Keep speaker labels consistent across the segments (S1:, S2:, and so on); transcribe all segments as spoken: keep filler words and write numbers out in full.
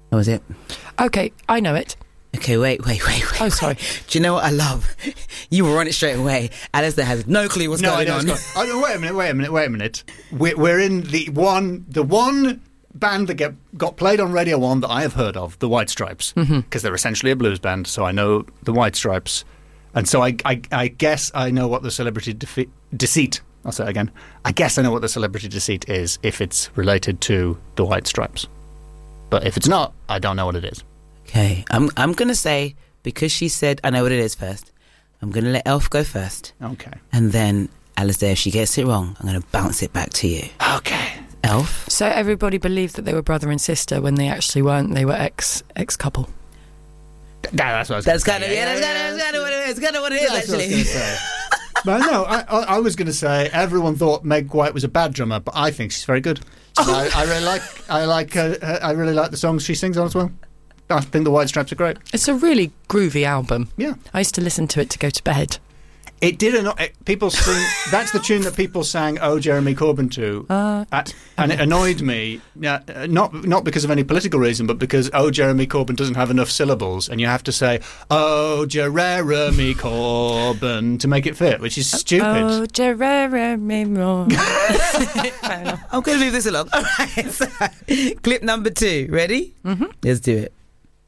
S1: That was it.
S2: Okay, I know it.
S1: Okay, wait, wait, wait, wait.
S2: Oh, sorry.
S1: Do you know what I love? You were on it straight away. Alistair has no clue what's
S3: no,
S1: going
S3: I know
S1: on.
S3: what's going on. Oh, wait a minute, wait a minute, wait a minute. We're, we're in the one, the one band that get, got played on Radio one that I have heard of, the White Stripes, because mm-hmm. they're essentially a blues band, so I know the White Stripes. And so I, I, I guess I know what the celebrity defe- deceit, I'll say it again, I guess I know what the celebrity deceit is if it's related to the White Stripes. But if it's not, I don't know what it is.
S1: Okay, I'm I'm going to say, because she said I know what it is first, I'm going to let Elf go first.
S3: Okay.
S1: And then, Alistair, if she gets it wrong, I'm going to bounce it back to you.
S3: Okay.
S1: Elf?
S2: So everybody believed that they were brother and sister when they actually weren't. They were ex, ex-couple.
S3: Th- that's what I was
S1: That's
S3: gonna
S1: kind of,
S3: say.
S1: yeah, that's kind of, that's kind of what it is. That's kind of what it is,
S3: That's what I was
S1: actually.
S3: gonna say. But no, I, I, I was going to say everyone thought Meg White was a bad drummer, but I think she's very good. I, I really like. I like. Uh, uh, I really like the songs she sings on as well. I think the White Stripes are great.
S2: It's a really groovy album.
S3: Yeah,
S2: I used to listen to it to go to bed.
S3: it did. Anno- it, people sing. That's the tune that people sang "Oh Jeremy Corbyn" to,
S2: Uh,
S3: at, and it annoyed me. Yeah, uh, not not because of any political reason, but because "Oh Jeremy Corbyn" doesn't have enough syllables, and you have to say "Oh Jeremy Corbyn" to make it fit, which is stupid.
S2: Oh, Jeremy Moore.
S1: I'm going to move this along. All right, so, clip number two. Ready?
S2: Mm-hmm.
S1: Let's do it.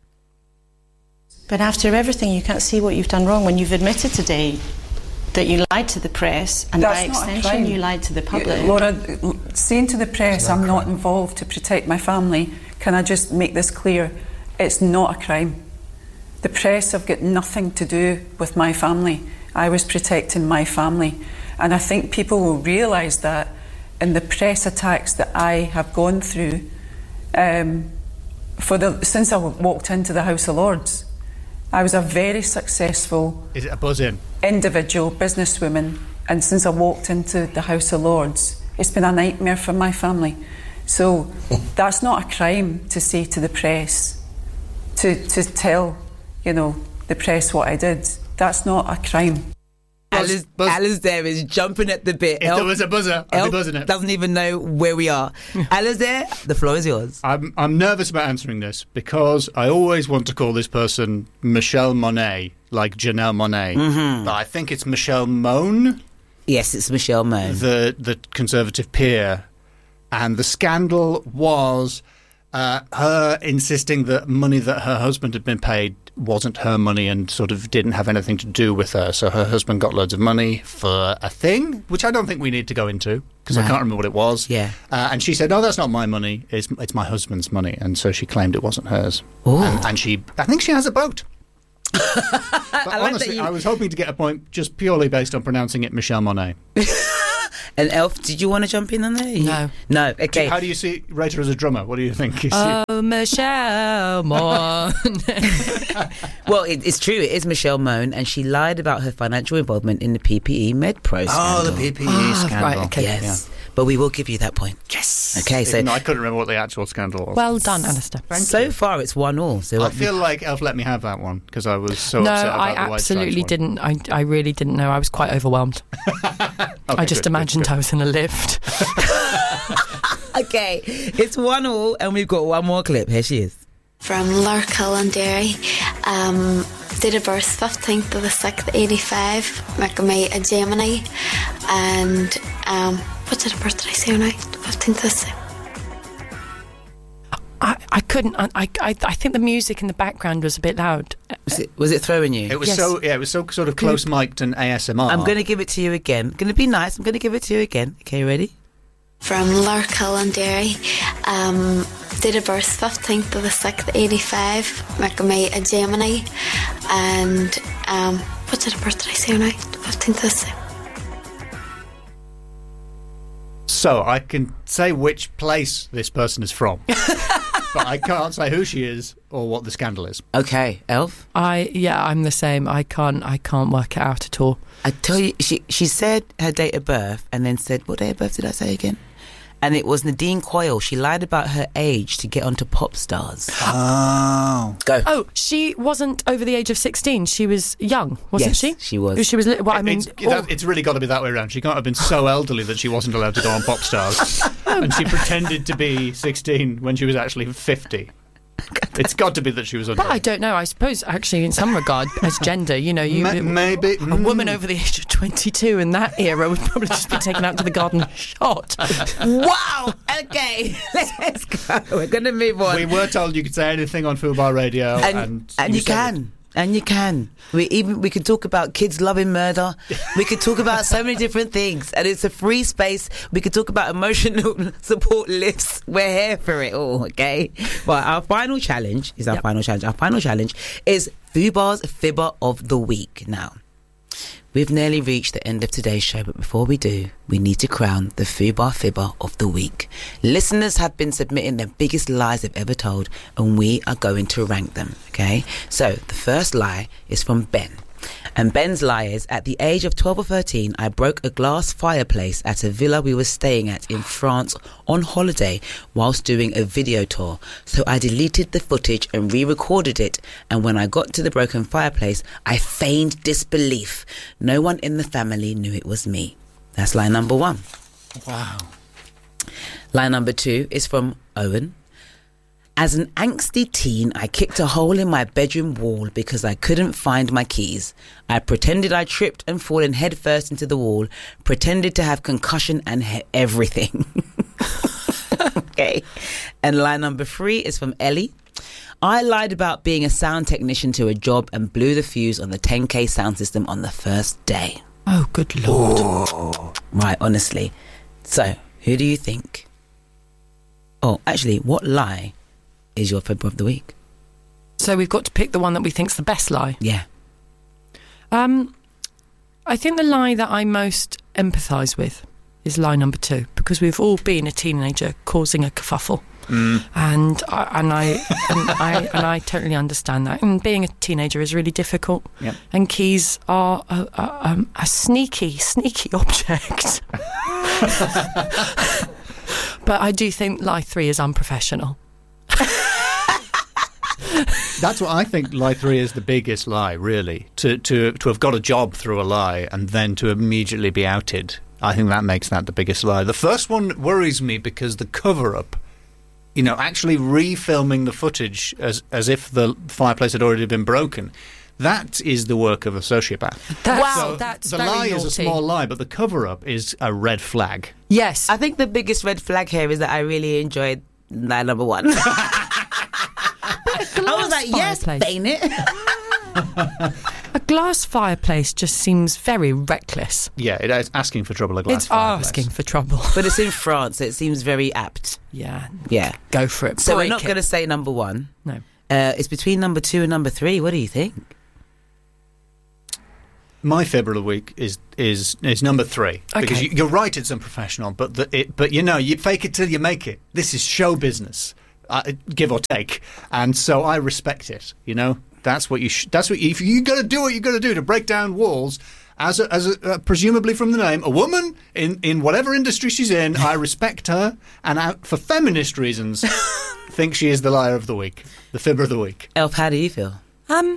S4: But after everything, you can't see what you've done wrong when you've admitted today that you lied to the press, and
S5: That's
S4: by
S5: not a
S4: extension
S5: crime.
S4: you lied to the public.
S5: You- Laura, saying to the press I'm not involved to protect my family, can I just make this clear? It's not a crime. The press have got nothing to do with my family. I was protecting my family. And I think people will realise that in the press attacks that I have gone through um, for the since I walked into the House of Lords. I was a very successful
S3: Is it a buzz in?
S5: individual businesswoman, and since I walked into the House of Lords, it's been a nightmare for my family. So that's not a crime to say to the press, to, to tell, you know, the press what I did. That's not a crime.
S1: Alice,
S3: buzz.
S1: Alistair is jumping at the bit.
S3: If
S1: Elf-
S3: there was a buzzer, I'd be
S1: Elf
S3: buzzing it.
S1: doesn't even know where we are. Alistair, the floor is yours.
S3: I'm I'm nervous about answering this because I always want to call this person Michelle Monet, like Janelle Monáe.
S1: Mm-hmm.
S3: But I think it's Michelle Mone,
S1: Yes, it's Michelle Mone.
S3: the the Conservative peer, and the scandal was uh, her insisting that money that her husband had been paid wasn't her money and sort of didn't have anything to do with her. So her husband got loads of money for a thing, which I don't think we need to go into because I
S1: Right.
S3: can't remember what it was.
S1: Yeah.
S3: Uh, and she said, "No, that's not my money. It's it's my husband's money." And so she claimed it wasn't hers.
S1: Ooh.
S3: And, and she, I think she has a boat. But
S1: I like that
S3: honestly,
S1: you-
S3: I was hoping to get a point just purely based on pronouncing it Michelle Monet.
S1: And Elf, did you want to jump in on that? You-
S2: No.
S1: No, okay.
S3: How do you see rate her as a drummer? What do you think? Is she-
S2: Oh, Michelle Moore.
S1: Well, it, it's true. It is Michelle Mone, and she lied about her financial involvement in the P P E MedPro scandal.
S3: oh, the P P E
S2: Ah,
S3: scandal.
S2: right, okay.
S1: Yes. But we will give you that point.
S3: Yes.
S1: Okay, so-
S3: Even though I couldn't remember what the actual scandal was.
S2: Well done, Alistair.
S1: so far, it's one all. So
S3: I
S1: what-
S3: feel like Elf let me have that one because I was so
S2: No,
S3: upset about
S2: I
S3: the White
S2: absolutely
S3: Stripes
S2: didn't. I, I really didn't know. I was quite overwhelmed.
S3: one.
S2: I just
S3: good,
S2: imagined
S3: good,
S2: I was in a lift.
S1: Okay, it's one all, and we've got one more clip. Here she is.
S6: From Larkill and Derry. Um, date of birth fifteenth of the sixth, eighty-five. Making me a Gemini. And um, what date of birth did I say now? fifteenth of the sixth.
S2: I, I couldn't. I, I I think the music in the background was a bit loud.
S1: Was it, was it throwing you?
S3: It was
S2: Yes.
S3: so yeah, it was so sort of close mic'd and A S M R.
S1: I'm going to give it to you again. I'm going to be nice. I'm going to give it to you again. Okay, ready?
S6: From Larkill and Derry. Um, date of birth fifteenth of the sixth, eighty-five. Making me a Gemini. And um, what date of birth did I say now? fifteenth of the sixth.
S3: So I can say which place this person is from, but I can't say who she is or what the scandal is.
S1: Okay, Elf.
S2: I yeah, I'm the same. I can't. I can't work it out at all.
S1: I tell you, she she said her date of birth and then said, what date of birth did I say again? And it was Nadine Coyle. She lied about her age to get onto Pop Stars.
S3: Oh.
S1: Go.
S2: Oh, she wasn't over the age of sixteen. She was young, wasn't
S1: Yes,
S2: she?
S1: she was.
S2: She was. li- Well, I mean,
S3: it's,
S2: oh,
S3: that- it's really got to be that way around. She can't have been so elderly that she wasn't allowed to go on Pop Stars. And she pretended to be sixteen when she was actually fifty. It's got to be that she was underage.
S2: But I don't know. I suppose, actually, in some regard, as gender, you know, you,
S3: Ma- maybe
S2: a
S3: mm.
S2: woman over the age of twenty-two in that era would probably just be taken out to the garden shot.
S1: Wow. Okay, let's go. We're going to move on.
S3: We were told you could say anything on Fubar Radio,
S1: and
S3: and,
S1: and you,
S3: said
S1: can.
S3: it.
S1: And you can. We even we could talk about kids loving murder. We could talk about so many different things, and it's a free space. We could talk about emotional support lifts. We're here for it all, okay? But our final challenge is our
S2: Yep.
S1: final challenge. Our final challenge is Fubar's Fibber of the Week. Now, we've nearly reached the end of today's show, but before we do, we need to crown the Fubar Fibber of the Week. Listeners have been submitting their biggest lies they've ever told, and we are going to rank them, okay? So, the first lie is from Ben. And Ben's lie is, at the age of twelve or thirteen, I broke a glass fireplace at a villa we were staying at in France on holiday whilst doing a video tour. So I deleted the footage and re-recorded it. And when I got to the broken fireplace, I feigned disbelief. No one in the family knew it was me. That's lie number one.
S3: Wow.
S1: Lie number two is from Owen. As an angsty teen, I kicked a hole in my bedroom wall because I couldn't find my keys. I pretended I tripped and fallen headfirst into the wall, pretended to have concussion and he- everything. Okay. And line number three is from Ellie. I lied about being a sound technician to a job and blew the fuse on the ten K sound system on the first day.
S2: Oh, good Lord.
S1: Right, honestly. So, who do you think? Oh, actually, what lie is your Fibber of the Week?
S2: So we've got to pick the one that we think's the best lie.
S1: Yeah.
S2: Um, I think the lie that I most empathise with is lie number two, because we've all been a teenager causing a kerfuffle,
S3: Mm.
S2: and I, and I and I and I totally understand that. And being a teenager is really difficult.
S3: Yep.
S2: And keys are a, a, um, a sneaky, sneaky object. But I do think lie three is unprofessional.
S3: That's what I think. Lie three is the biggest lie, really. To to to have got a job through a lie and then to immediately be outed. I think that makes that the biggest lie. The first one worries me because the cover-up, you know, actually refilming the footage as as if the fireplace had already been broken. That is the work of a sociopath.
S2: That's,
S1: Wow.
S3: So
S2: that's
S3: the
S2: very
S3: lie is a
S2: naughty.
S3: small lie, but the cover-up is a red flag.
S2: Yes.
S1: I think the biggest red flag here is that I really enjoyed lie number one. I was like, yes,
S2: fireplace.
S1: feign it.
S2: A glass fireplace just seems very reckless.
S3: Yeah, it is asking for trouble. A glass
S2: It's
S3: fireplace.
S2: asking for trouble.
S1: But it's in France, so it seems very apt.
S2: Yeah,
S1: Yeah.
S2: go for it.
S1: So we're
S2: Break
S1: not
S2: it.
S1: going to say number one.
S2: No.
S1: Uh, it's between number two and number three. What do you think?
S3: My Fibber of the Week is is is number three, because
S2: Okay.
S3: you, you're right, it's unprofessional, but the, it but you know you fake it till you make it. This is show business, uh, give or take, and so I respect it. You know, that's what you sh- that's what you, if you got to do what you got to do to break down walls. As a, as a, uh, presumably from the name, a woman in, in whatever industry she's in, I respect her, and out for feminist reasons, think she is the liar of the week, the Fibber of the week.
S1: Elf, how do you feel?
S2: Um.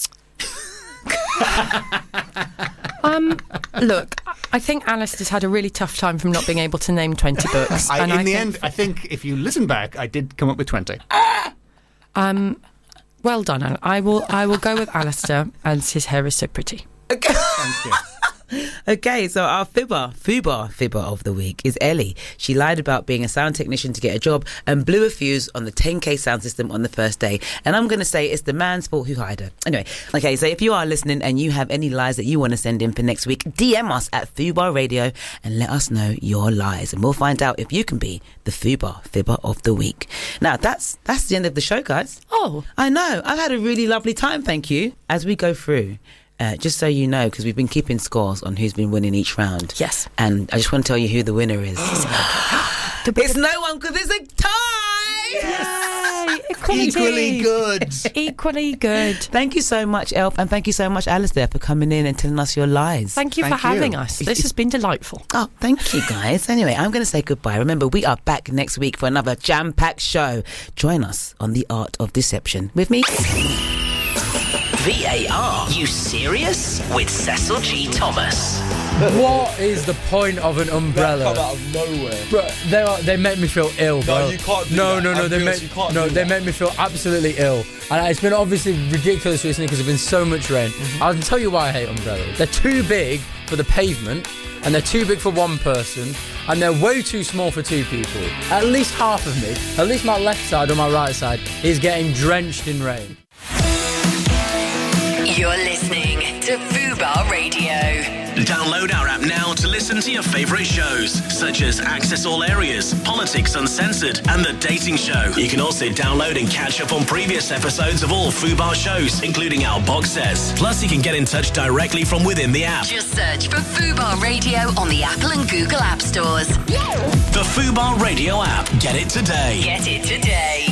S2: um. Look, I think Alistair's had a really tough time from not being able to name twenty books.
S3: I,
S2: and
S3: in
S2: I
S3: the
S2: think,
S3: end, I think if you listen back, I did come up with twenty.
S2: um, well done, Al. I will. I will go with Alistair as his hair is so pretty.
S3: Thank you.
S1: Okay, so our fibber, Fubar Fibber of the Week is Ellie. She lied about being a sound technician to get a job and blew a fuse on the ten K sound system on the first day. And I'm going to say it's the man's fault who hired her. Anyway, okay, so if you are listening and you have any lies that you want to send in for next week, D M us at Fubar Radio and let us know your lies. And we'll find out if you can be the Fubar Fibber of the Week. Now, that's that's the end of the show, guys.
S2: Oh,
S1: I know. I've had a really lovely time, thank you. As we go through, uh, just so you know, because we've been keeping scores on who's been winning each round.
S2: yes.
S1: And I just want to tell you who the winner is. It's no one, because it's a tie!
S2: Yay, equality.
S3: Equally good.
S2: Equally good.
S1: Thank you so much, Elf, and thank you so much, Alistair, for coming in and telling us your lies.
S2: Thank you
S3: Thank
S2: for having
S3: you.
S2: us. This has been delightful.
S1: Oh, thank you, guys. Anyway, I'm going to say goodbye. Remember, we are back next week for another jam-packed show. Join us on The Art of Deception with me.
S7: V A R. You serious? With Cecil G. Thomas.
S8: What is the point of an umbrella?
S9: That come out of nowhere.
S8: Bro, they are, they make me feel ill, bro.
S9: No, you can't do
S8: no,
S9: that.
S8: No, no, no, they
S9: Ambulance,
S8: make
S9: you can't
S8: no,
S9: do
S8: they
S9: that.
S8: make me feel absolutely ill. And it's been obviously ridiculous recently because there's been so much rain. Mm-hmm. I'll tell you why I hate umbrellas. They're too big for the pavement, and they're too big for one person, and they're way too small for two people. At least half of me, at least my left side or my right side, is getting drenched in rain.
S10: You're listening to Fubar Radio.
S7: Download our app now to listen to your favourite shows, such as Access All Areas, Politics Uncensored, and The Dating Show. You can also download and catch up on previous episodes of all Fubar shows, including our box sets. Plus, you can get in touch directly from within the app.
S10: Just search for Fubar Radio on the Apple and Google App Stores.
S7: The Fubar Radio app. Get it today.
S10: Get it today.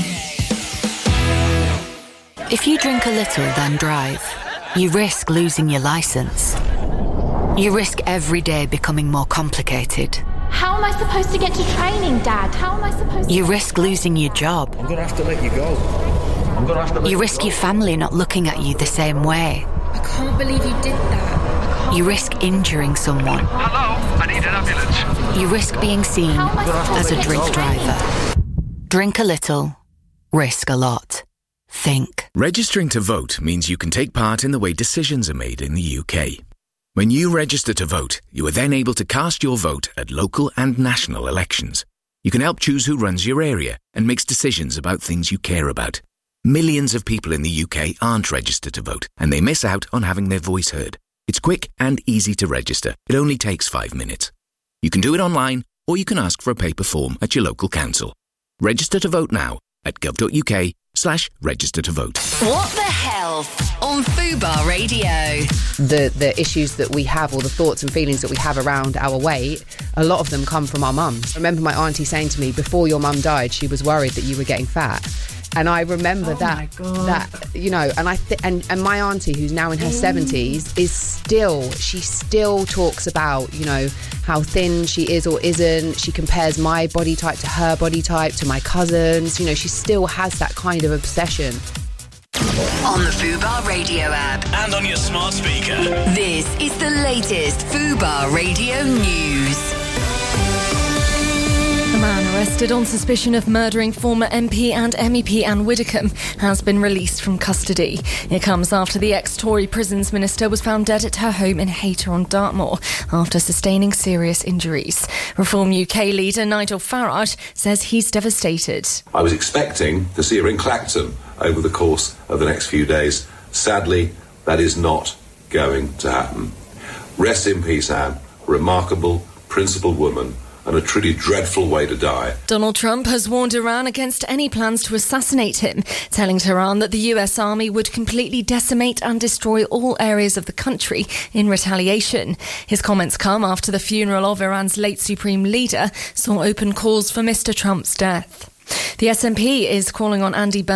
S11: If you drink a little, then drive, you risk losing your licence. You risk every day becoming more complicated.
S12: How am I supposed to get to training, Dad? How am I supposed to...
S11: You risk losing your job.
S13: I'm going to have to let you go. I'm going to have to let
S11: You
S13: you
S11: risk
S13: go.
S11: your family not looking at you the same way.
S12: I can't believe you did that.
S11: You risk injuring someone.
S13: Hello, I need an ambulance.
S11: You risk being seen as a drink driver. Drink a little, risk a lot. Think.
S14: Registering to vote means you can take part in the way decisions are made in the U K. When you register to vote, you are then able to cast your vote at local and national elections. You can help choose who runs your area and makes decisions about things you care about. Millions of people in the U K aren't registered to vote, and they miss out on having their voice heard. It's quick and easy to register. It only takes five minutes. You can do it online, or you can ask for a paper form at your local council. Register to vote now at gov.uk slash register to vote.
S10: What the health on Fubar Radio.
S15: The the issues that we have, or the thoughts and feelings that we have around our weight, a lot of them come from our mums. I remember my auntie saying to me, before your mum died, she was worried that you were getting fat. And I remember
S5: Oh
S15: that,
S5: my God.
S15: that you know, and I th- and and my auntie, who's now in her seventies, is still she still talks about, you know, how thin she is or isn't. She compares my body type to her body type, to my cousins. You know, she still has that kind of obsession.
S10: On the Fubar Radio app.
S7: And on your smart speaker.
S10: This is the latest Fubar Radio news.
S16: A man arrested on suspicion of murdering former M P and M E P Anne Widdecombe has been released from custody. It comes after the ex-Tory prisons minister was found dead at her home in Hayter on Dartmoor after sustaining serious injuries. Reform U K leader Nigel Farage says he's devastated.
S17: I was expecting to see her in Clacton over the course of the next few days. Sadly, that is not going to happen. Rest in peace, Anne. Remarkable, principled woman, and a truly dreadful way to die.
S16: Donald Trump has warned Iran against any plans to assassinate him, telling Tehran that the U S Army would completely decimate and destroy all areas of the country in retaliation. His comments come after the funeral of Iran's late supreme leader saw open calls for Mister Trump's death. The S N P is calling on Andy Burnham